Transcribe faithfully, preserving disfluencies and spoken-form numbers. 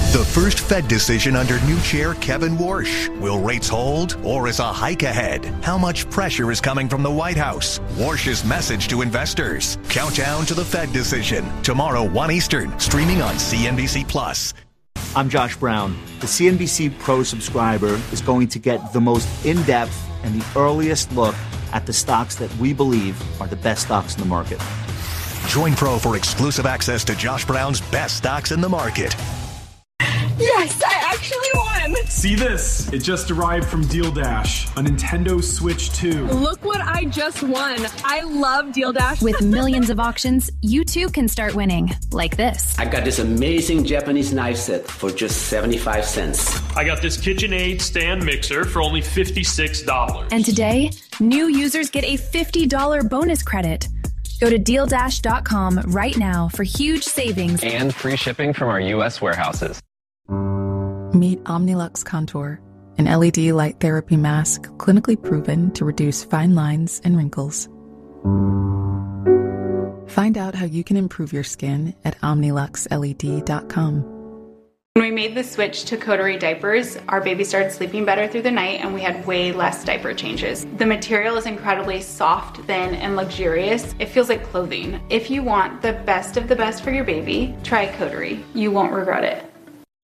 The first Fed decision under new chair Kevin Warsh. Will rates hold or is a hike ahead? How much pressure is coming from the White House? Warsh's message to investors. Countdown to the Fed decision. Tomorrow, one Eastern. Streaming on C N B C Plus. I'm Josh Brown. The C N B C Pro subscriber is going to get the most in-depth and the earliest look at the stocks that we believe are the best stocks in the market. Join Pro for exclusive access to Josh Brown's best stocks in the market. Yes, I actually won! See this? It just arrived from Deal Dash, a Nintendo Switch two. Look what I just won. I love Deal Dash. With millions of auctions, you too can start winning, like this. I got this amazing Japanese knife set for just seventy-five cents. I got this KitchenAid stand mixer for only fifty-six dollars. And today, new users get a fifty dollars bonus credit. Go to deal dash dot com right now for huge savings and free shipping from our U S warehouses. Meet Omnilux Contour, an L E D light therapy mask clinically proven to reduce fine lines and wrinkles. Find out how you can improve your skin at omnilux L E D dot com. When we made the switch to Coterie diapers, our baby started sleeping better through the night and we had way less diaper changes. The material is incredibly soft, thin, and luxurious. It feels like clothing. If you want the best of the best for your baby, try Coterie. You won't regret it.